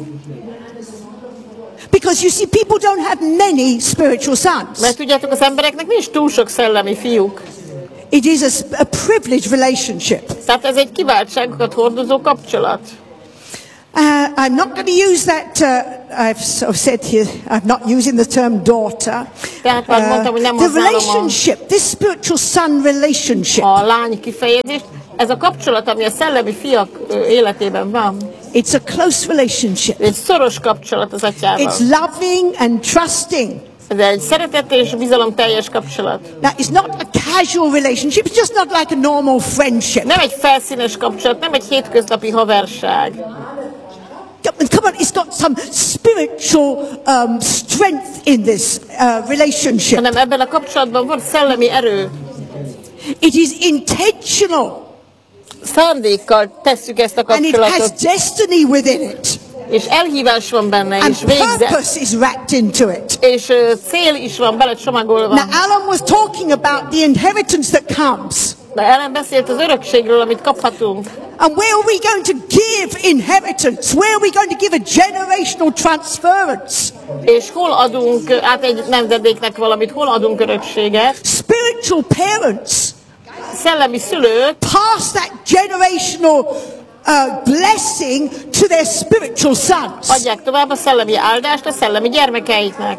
Because you see, people don't have many spiritual sons. Mert tudjátok, az embereknek nincs túl sok szellemi fiúk. It is a, sp- a privileged relationship. Tehát ez egy kiváltságokat hordozó kapcsolat. Uh, I'm not going to use that, uh, I've sort of said here, I'm not using the term daughter. Tehát már mondtam, hogy nem the használom a- relationship, this spiritual son relationship, A lány kifejezést. Ez a kapcsolat, ami a szellemi fiak ö, életében van, it's a close relationship. egy szoros kapcsolat az atyával. It's loving and trusting. Ez egy szeretet és bizalomteljes kapcsolat. Now, it's not a casual relationship. It's just not like a normal friendship. Nem egy felszínes kapcsolat, nem egy hétköznapi haverság. Come on, it's got some spiritual um, strength in this uh, relationship. Hanem ebben a kapcsolatban van szellemi erő. It is intentional, Szándékkal tesszük ezt a and it has kapcsolatot, destiny within it, és elhívás van benne, and és végzet, purpose is wrapped into it. és ö, cél is van bele csomagolva. Now, Alan was talking about the inheritance that comes. De Ellen beszélt az örökségről, amit kaphatunk. And where are we going to give inheritance? Where are we going to give a generational transference? És hol adunk át egy nemzedéknek valamit, hol adunk örökséget? Spiritual parents Szellemi szülők pass that generational uh, blessing to their spiritual sons. adják tovább a szellemi áldást a szellemi gyermekeiknek.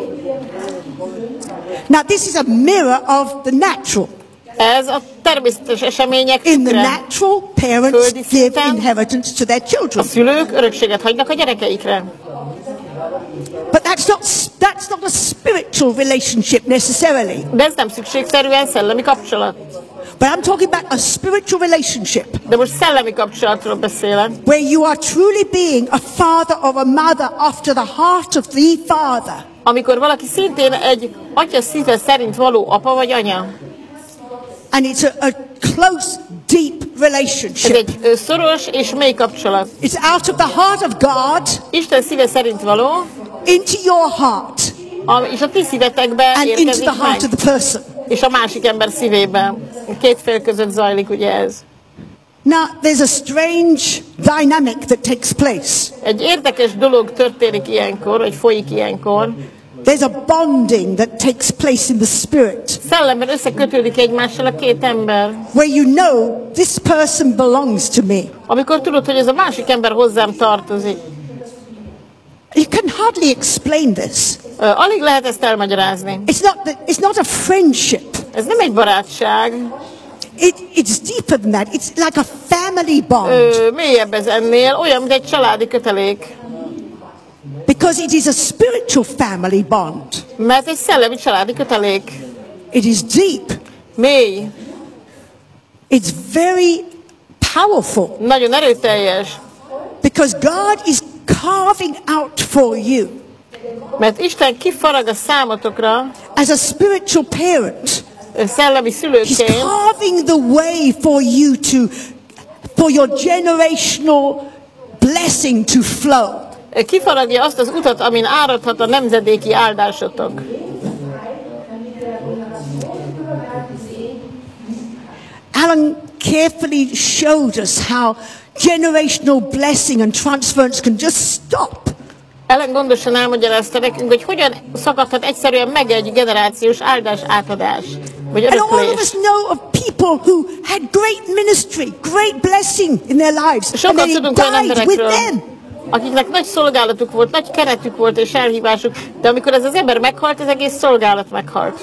Now, this is a mirror of the natural. Ez a természetes események In the tükre. natural, parents Földi give szinten inheritance to their A children. szülők örökséget hagynak a gyerekeikre. But that's not, that's not a spiritual relationship necessarily. De ez nem szükségszerűen szellemi kapcsolat. But I'm talking about a spiritual relationship De most szellemi kapcsolatról beszélek, where you are truly being a father or a mother after the heart of the father. amikor valaki szintén egy atya szíve szerint való apa vagy anya. And it's a, a close, deep Ez relationship. egy ö, szoros és mély kapcsolat. It's out of the heart of God Isten szíve szerint való, into your heart. A, és a ti szívetekbe and into érkezik the heart meg, of the person. és a másik ember szívében. Két fél között zajlik ugye ez. Now, there's a strange dynamic that takes place. Egy érdekes dolog történik ilyenkor, vagy folyik ilyenkor. There's a bonding that takes place in the spirit, Szellemben összekötődik egymással a két ember. where you know this person belongs to me. Amikor tudod, hogy ez a másik ember hozzám tartozik. You can hardly explain this. Uh, alig lehet ezt elmagyarázni. It's not, that, it's not a friendship. Ez nem egy barátság. It, it's deeper than that. It's like a family bond. Ö, mélyebb ez ennél, olyan, mint egy családi kötelék. Because it is a spiritual family bond. Mert egy szellemi családi kötelék. It is deep. Mély, It's very powerful. nagyon erőteljes. Because God is carving out for you Mert Isten kifarag a számotokra, as a spiritual parent. ö, szellemi He's szülőként, carving the way for you to, for your generational blessing to flow. ö, kifaragja azt az utat, amin áradhat a nemzedéki áldásotok. Alan carefully showed us how generational blessing and transference can just stop. Ellen gondosan elmagyarázta nekünk, hogy hogyan szakadhat egyszerűen meg egy generációs áldás átadás, vagy And all of öröklés. us know of people who had great ministry, great blessing in their lives, and Sokat then he tudunk olyan died with emberekről, them. akiknek nagy szolgálatuk volt, nagy keretük volt és elhívásuk, de amikor ez az ember meghalt, az egész szolgálat meghalt.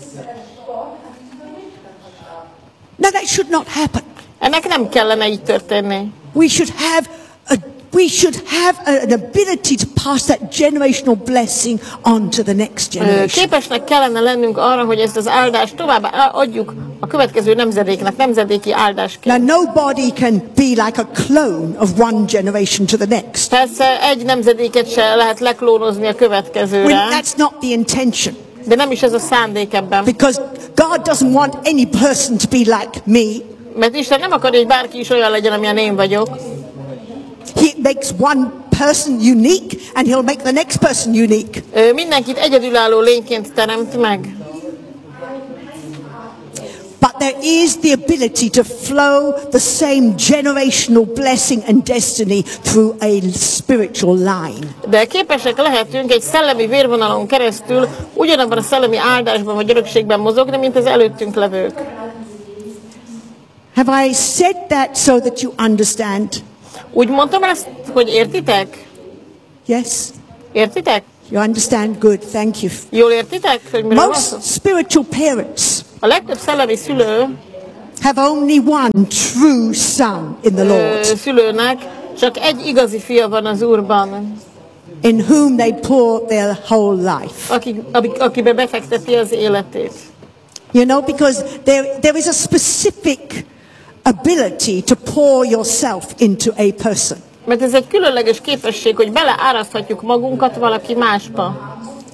No, that should not happen. Ennek nem kellene így történni. We should have a, we should have a, an ability to pass that generational blessing on to the next Ö, generation. Képesnek kellene lennünk arra, hogy ezt az áldást tovább adjuk a következő nemzedéknek, nemzedéki áldásként. Now, nobody can be like a clone of one generation to the next. Persze egy nemzedéket se lehet leklónozni a When következőre, that's not the intention. de nem is ez a szándék ebben. Because God doesn't want any person to be like me. Mert Isten nem akar, hogy bárki is olyan legyen, amilyen én vagyok. He makes one person unique and he'll make the next person unique. Ö, Mindenkit egyedülálló lényként teremt meg. But there is the ability to flow the same generational blessing and destiny through a spiritual line. De képesek lehetünk egy szellemi vérvonalon keresztül ugyanabban a szellemi áldásban vagy örökségben mozogni, mint az előttünk levők. Have I said that so that you understand? Úgy mondtam ezt, hogy értitek? Yes? Értitek? You understand? Good. Thank you. Jól értitek, hogy miről van szó? Most spiritual parents A legtöbb szellemi szülő, have only one true son in the ö, Lord, szülőnek csak egy igazi fia van az Úrban, in whom they pour their whole life. aki, aki- akibe befekteti az életét. You know, because there, there is a specific ability to pour yourself into a person. Mert ez egy különleges képesség, hogy beleáraszthatjuk magunkat valaki másba.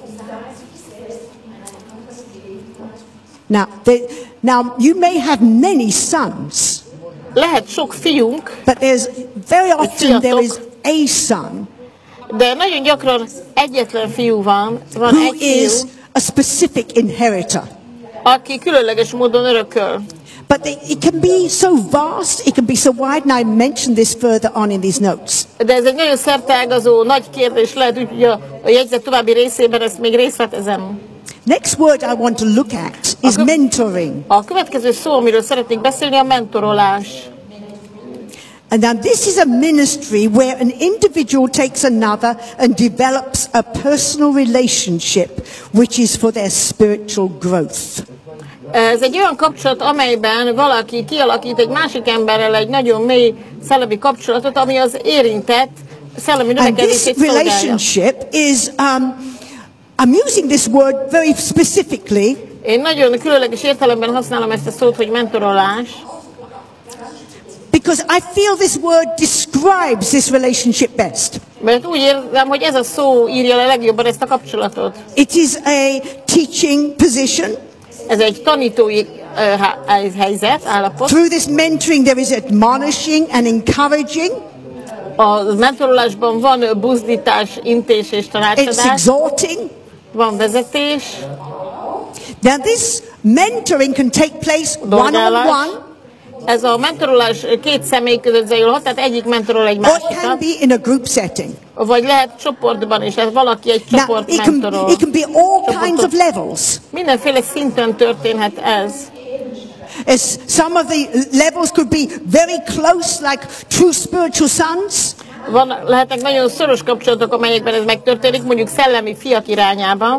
Now, there, now you may have many sons, Lehet sok fiunk, but there's very often there is fiatok. a son de nagyon gyakran egyetlen fiú van, van who egy fiú, is a specific inheritor. aki különleges módon örököl. But they, it can be so vast, it can be so wide, and I mentioned this further on in these notes. De ez egy nagyon szerteágazó, nagy kérdés lehet, úgyhogy a, a jegyzet további részében ezt még részletezem. Next word I want to look at is Okay. mentoring. A következő szó, amiről szeretnék beszélni, a mentorolás. And now this is a ministry where an individual takes another and develops a personal relationship which is for their spiritual growth. Ez egy olyan kapcsolat, amelyben valaki kialakít egy másik emberrel egy nagyon mély szellemi kapcsolatot, ami az érintett szellemi And this növekedését szolgálja. relationship is, um, I'm using this word very specifically Én nagyon különleges értelemben használom ezt a szót, hogy mentorolás, because I feel this word describes this relationship best. mert úgy érzem, hogy ez a szó írja le legjobban ezt a kapcsolatot. It is a teaching position. Ez egy tanítói uh, helyzet, állapot. Through this mentoring there is admonishing and encouraging. A mentorolásban van buzdítás, intés és It's tanácsadás, exhorting. van vezetés, Now this mentoring can take place dolgálás. one-on-one, Ez a mentorolás két személy között zajolhat, tehát egyik mentorol egy or it can másikat, be in a group setting. vagy lehet csoportban is, tehát valaki egy Now csoport it can, mentorol. it can be all Csoportot. kinds of levels. Mindenféle szinten történhet ez. As some of the levels could be very close, like true spiritual sons. Van, lehetnek nagyon szoros kapcsolatok, amelyekben ez megtörténik, mondjuk szellemi fiak irányába.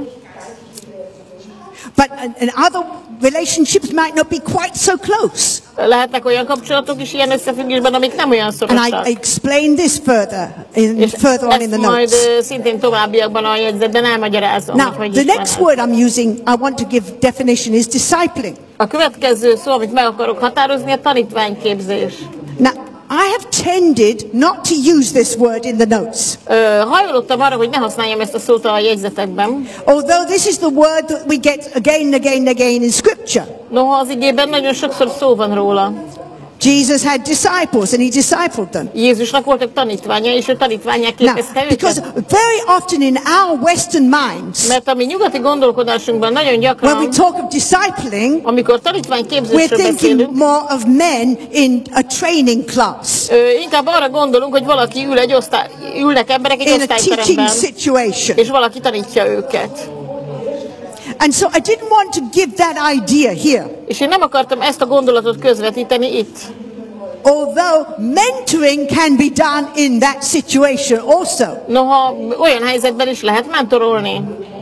But and, and other relationships might not be quite so close. Lehetnek olyan kapcsolatok is ilyen összefüggésben, amik nem olyan And szorosak. I explain this further, in, És further on in ezt the majd notes. ö, szintén továbbiakban a jegyzetben elmagyarázom, Now, hogy hogy the is van next ez. word I'm using, I want to give definition, is discipling. A következő szó, amit meg akarok határozni, a tanítványképzés. Now, I have tended not to use this word in the notes. Ö, hajlottam arra, hogy ne használjam ezt a szót a jegyzetekben. Although this is the word that we get again and again and again in Scripture. Noha az igében nagyon sokszor szó van róla. Jesus had disciples and he discipled them. Jézusnak voltak tanítványa, és ő tanítványát Now, képezte because őket. very often in our Western minds, Mert a mi nyugati gondolkodásunkban nagyon when we gyakran, talk of discipling, amikor we're tanítványképzésről thinking beszélünk, more of men in a training class, ö, inkább arra gondolunk, hogy valaki ül egy osztály, ülnek emberek egy in a teaching osztályteremben, situation. és valaki tanítja őket. And so I didn't want to give that idea here. És én nem akartam ezt a gondolatot közvetíteni itt. Although mentoring can be done in that situation also. Noha olyan helyzetben is lehet mentorolni.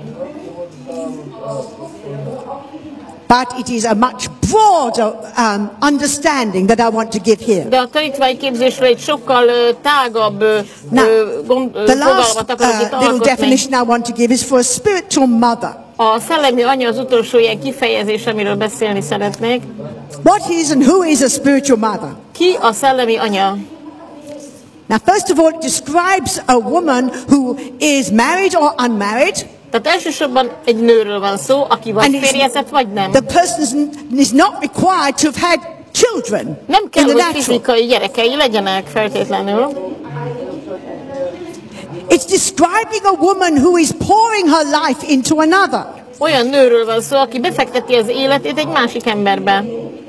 But it is a much broader um, understanding that I want to give here. De a tanítványképzésről egy sokkal ö, tágabb ö, Now, ö, gond, ö, the last fogalmat akarok itt uh, little alkotni. definition I want to give is for a spiritual mother. A szellemi anya az utolsó ilyen kifejezés, amiről beszélni szeretnék. What is and who is a spiritual mother? Ki a szellemi anya? Now, first of all, it describes a woman who is married or unmarried. Tehát elsősorban egy nőről van szó, aki vagy And it's- férjezett, vagy nem. The person is not required to have had children Nem in kell, the hogy natural. fizikai gyerekei legyenek feltétlenül. It's describing a woman who is pouring her life into another. Olyan nőről van szó, aki befekteti az életét egy másik emberbe.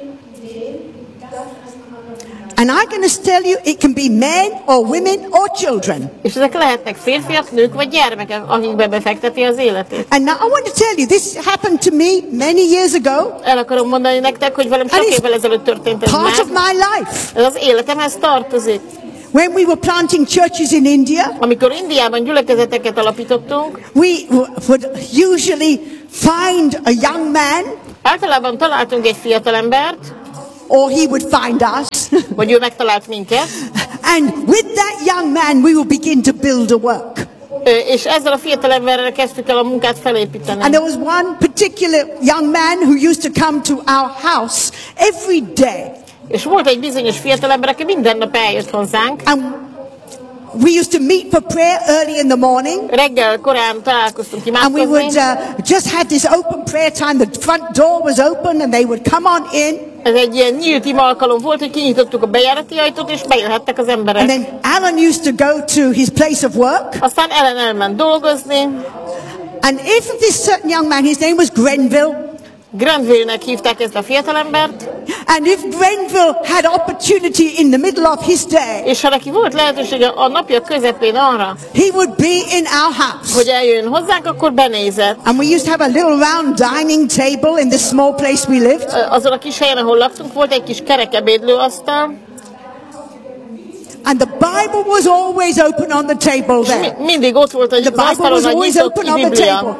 And I'm going to tell you, it can be men or women or children. És ezek lehetnek férfiak, nők vagy gyermekek, akikbe befekteti az életét. And now I want to tell you, this happened to me many years ago, El akarom mondani nektek, hogy velem sok And it's évvel ezelőtt történt ez part of már. my life. Ez az életemhez tartozik. When we were planting churches in India, Amikor Indiában gyülekezeteket alapítottunk, we w- would usually find a young man, általában találtunk egy fiatalembert, or he would find us. vagy ő megtalált minket, And with that young man, we will begin to build a work. ö, és ezzel a fiatalemberrel kezdtük el a munkát felépíteni. And there was one particular young man who used to come to our house every day. És volt egy bizonyos fiatalember, aki minden nap eljött hozzánk. And we used to meet for prayer early in the morning. Reggel korán találkoztunk And we would imádkozni. uh, just have this open prayer time. The front door was open and they would come on in. Ez egy ilyen nyílt ima alkalom volt, hogy kinyitottuk a bejárati ajtót, és bejöhettek az And emberek. then Alan used to go to his place of work. Aztán Ellen elment dolgozni. And if this certain young man, his name was Grenville, Granville-nek hívták ezt a fiatalembert, and if Grenville had opportunity in the middle of his day, és ha neki volt lehetősége a napja közepén arra, he would be in our house. hogy eljön hozzánk, akkor benézett. And we used to have a little round dining table in the small place we lived. Ö, Azon a kis helyen, ahol laktunk, volt egy kis kerek ebédlőasztal, And the Bible was always open on the table és there. mi- mindig ott volt The egy Bible asztalon was egy always nyitott open on the Biblia. table.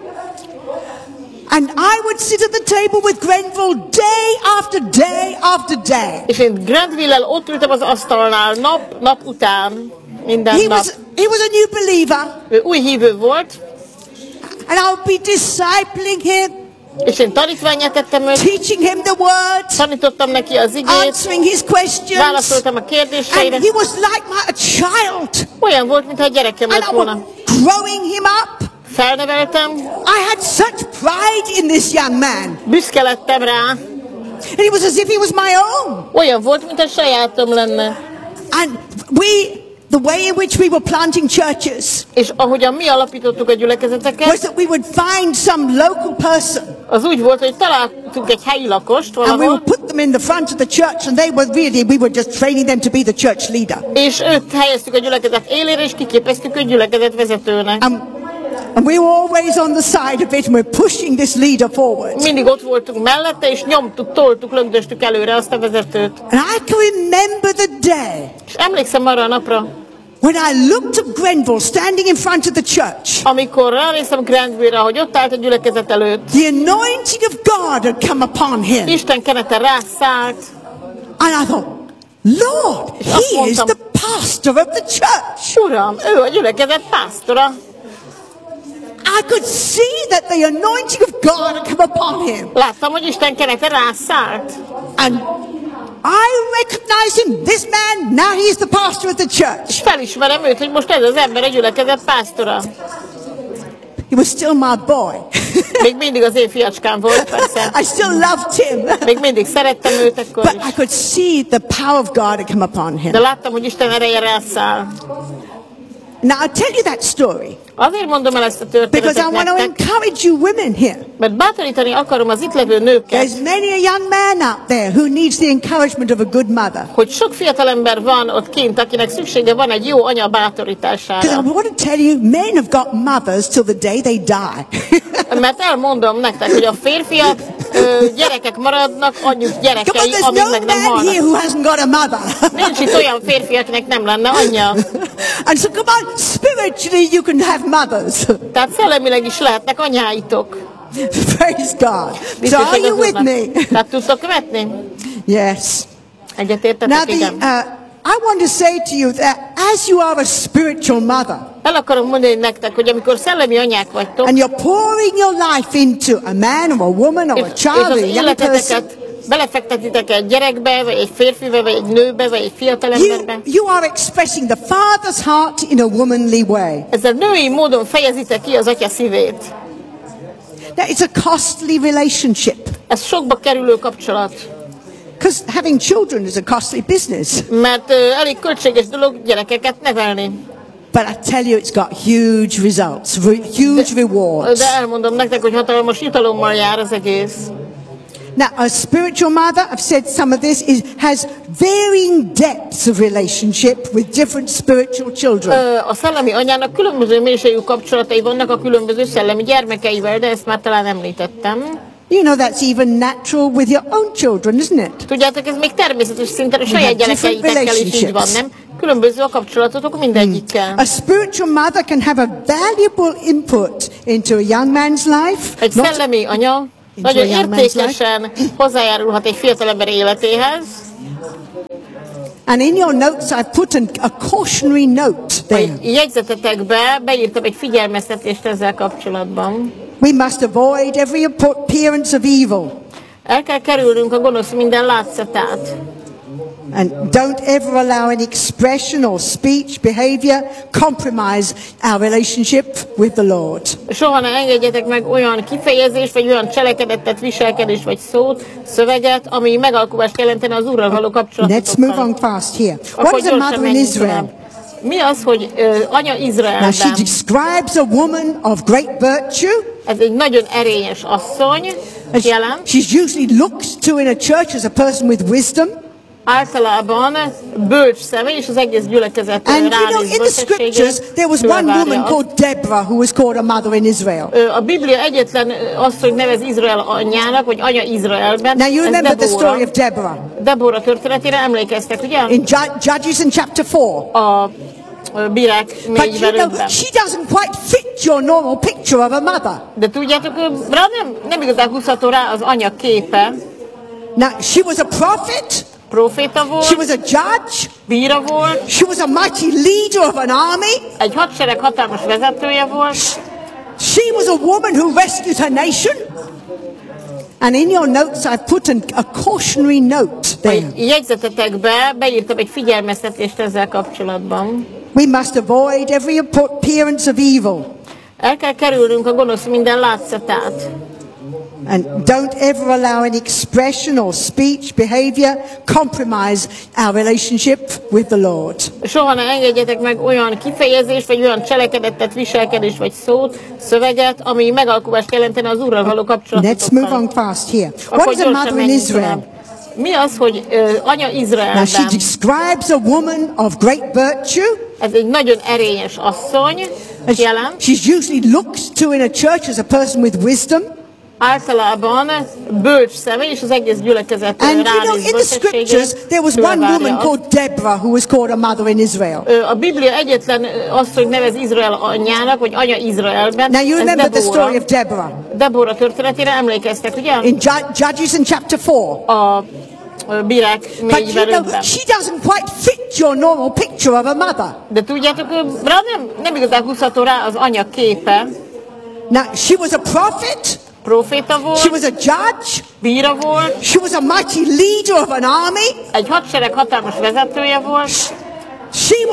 And I would sit at the table with Grenville day after day after day. És én Granville-el ott ültem az asztalnál nap, nap után, minden He nap. was, he was a new believer, Ő új hívő volt, and I would be discipling him, és én tanítványát tettem őt, teaching him the word, tanítottam neki az igét, answering his questions. válaszoltam a kérdéseire. And he was like my, a child. Olyan volt, mintha egy gyerekem And lett I was volna. growing him up. Felneveltem, I had such pride in this young man. büszke lettem rá. And it was as if he was my own. Olyan volt, mint a sajátom lenne. And we the way in which we were planting churches És ahogyan mi alapítottuk a gyülekezeteket, was that we would find some local person az úgy volt, hogy találtunk egy helyi lakost and we valahol, would put them in the front of the church, and they were really, we were just training them to be the church leader. és őt helyeztük a gyülekezet élére, és kiképeztük a gyülekezet vezetőnek. And, and we were always on the side of it, and we're pushing this leader forward. Mindig ott voltunk mellette, és nyomtuk, toltuk, lögdöstük előre azt a vezetőt. And I can remember the day És emlékszem arra a napra, when I looked at Grenville standing in front of the church. amikor ránéztem Grantville-ra, hogy ott állt a gyülekezet előtt, The anointing of God had come upon him. Isten kenete rászállt, And I thought, Lord, he is the pastor of the church. Uram, ő a gyülekezet pásztora. I could see that the anointing of God had come upon him. Láttam, hogy Isten kenete rászállt. And I recognized him. This man, now he is the pastor of the És church. felismerem őt, hogy most ez az ember a gyülekezet pásztora. He was still my boy. Még mindig az én fiacskám volt, persze. I still loved him. Még mindig szerettem őt akkor But is. I could see the power of God had come upon him. De láttam, hogy Isten ereje rászáll. Now I tell you that story Azért mondom el ezt a because I történetet want to nektek, encourage you women here. mert bátorítani akarom az itt levő nőket, There's many a young man out there who needs the encouragement of a good mother. hogy sok fiatalember van ott kint, akinek szüksége van egy jó anya Because bátorítására. I want to tell you, men have got mothers till the day they die. Mert elmondom nektek, hogy a férfiak ö, gyerekek maradnak, anyjuk Come on, gyerekei, there's amíg no meg nem man here halnak. who hasn't got a mother. Nincs itt olyan férfi, akinek nem lenne anyja. And so come on, spiritually you can have mothers. Tehát szellemileg is lehetnek anyáitok. Praise God. So Biztos are you with igazodnak. me? Tehát tudtok követni? Yes. Now Egyetértetek, the, igen. uh, I want to say to you that as you are a spiritual mother El akarom mondani nektek, hogy amikor szellemi anyák vagytok, and you're pouring your life into a man or a woman or és, a és child or az a young person, életeteket belefektetitek egy gyerekbe, vagy egy férfibe, vagy egy nőbe, vagy egy fiatalemberbe, you, you are expressing the Father's heart in a womanly way. ezzel női módon fejezitek ki az atya szívét. Now, it's a costly relationship Ez sokba kerülő kapcsolat, because having children is a costly business. mert ö, elég költséges dolog gyerekeket nevelni. But I tell you, it's got huge results, re- huge rewards. De elmondom nektek, hogy hatalmas jutalommal jár az egész. Now, a spiritual mother, I've said some of this, is, has varying depths of relationship with different spiritual children. Ö, A szellemi anyának különböző mélységű kapcsolatai vannak a különböző szellemi gyermekeivel, de ezt már talán említettem. You know that's even natural with your own children, isn't it? Tudjátok, ez még természetes szinten a have saját different gyerekeitekkel is így van, relationships. nem? Különböző a kapcsolatotok mindegyikkel. A spiritual mother can have a valuable input into a young man's life. Egy not- szellemi anya Into a nagyon young man's értékesen hozzájárulhat egy fiatalember életéhez. And in your notes, I've put an, a cautionary note A there. jegyzetetekbe beírtam egy figyelmeztetést ezzel kapcsolatban. We must avoid every appearance of evil. El kell kerülnünk a gonosz minden látszatát. And don't ever allow any expression or speech, behavior compromise our relationship with the Lord. Soha ne engedjetek meg olyan kifejezést, vagy olyan cselekedetet, viselkedést, vagy szót, szöveget, ami megalkuvást jelentene az Úrral való kapcsolatotokkal. Let's move on fast here. What Akkor is a gyorsan mother in menjünk Israel? tovább. Mi az, hogy ö, anya Now she Izraelben? describes a woman of great virtue. Ez egy nagyon erényes asszony, And jelen. she's usually looked to in a church as a person with wisdom. Általában bölcs szeme, és az egész gyülekezet And you know, ránéz in the scriptures, bölcsességét. there was one fölvárja woman azt. called Deborah who was called a mother in Israel. Ö, A Biblia egyetlen asszony nevez Izrael anyjának, vagy anya Izraelben. Now you Ez remember the Debóra. story of Deborah Debóra történetére emlékeztek, ugye? in Ju- Judges in chapter four. A ö, bírák But you négyben know, ötben. she doesn't quite fit your normal picture of a mother. De tudjátok, ő- rá nem, nem igazán húzható rá az anya képe. Now, she was a prophet, Proféta she volt, was a judge, bíra volt, she was a mighty leader of an army, egy hadsereg hatalmas vezetője volt, she was a woman who rescued her nation. And in your notes, I've put an, a cautionary note a there. jegyzetetekbe beírtam egy figyelmeztetést ezzel kapcsolatban. We must avoid every appearance of evil. El kell kerülnünk a gonosz minden látszatát. And don't ever allow any expression or speech, behavior compromise our relationship with the Lord. Soha ne engedjetek meg olyan kifejezést, vagy olyan cselekedetet, viselkedést, vagy szót, szöveget, ami megalkuvást jelentene az Úrral való kapcsolatokkal. Let's move on fast here. What Akkor is a gyorsan mother in menjünk Israel? tovább. Mi az, hogy uh, anya Now she Izraelben? describes a woman of great virtue. Ez egy nagyon erényes asszony, And she- jelent. she's usually looked to in a church as a person with wisdom. Általában bölcs személy, és az egész gyülekezet And you know, ránéz in the scriptures, there was one woman called Deborah who was called a mother in Israel. A Biblia egyetlen asszony nevez Izrael anyjának, vagy anya Izraelben. Now you Ez remember the Debóra. story of Deborah Debóra történetére emlékeztek, ugye? in Ju- Judges in chapter four. A a Bírák But you négyben, know, ötben. she doesn't quite fit your normal picture of a mother. De tudjátok, ő- rá nem, nem igazán húzható rá az anya képe. Now, she was a prophet, Proféta she volt, was a judge, bíra volt, she was a mighty leader of an army, egy hadsereg hatalmas vezetője volt, she